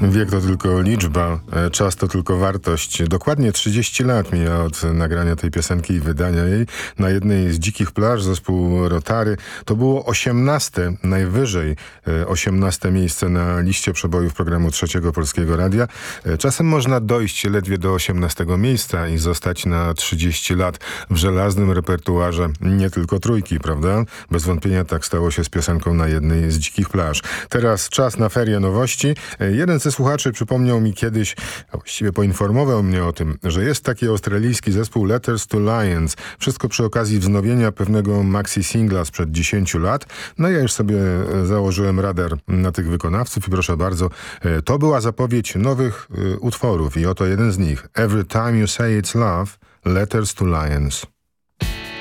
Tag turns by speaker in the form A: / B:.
A: Wiek to tylko liczba, czas to tylko wartość. Dokładnie 30 lat mija od nagrania tej piosenki i wydania jej na jednej z dzikich plaż zespół Rotary. To było 18, najwyżej 18 miejsce na liście przebojów programu Trzeciego Polskiego Radia. Czasem można dojść ledwie do 18 miejsca i zostać na 30 lat w żelaznym repertuarze nie tylko trójki, prawda? Bez wątpienia tak stało się z piosenką na jednej z dzikich plaż. Teraz czas na ferie nowości. Jeden ze słuchaczy przypomniał mi kiedyś, a właściwie poinformował mnie o tym, że jest taki australijski zespół Letters to Lions. Wszystko przy okazji wznowienia pewnego maxi-singla sprzed 10 lat. No ja już sobie założyłem radar na tych wykonawców i proszę bardzo, to była zapowiedź nowych utworów i oto jeden z nich. Every time you say it's love, Letters to Lions.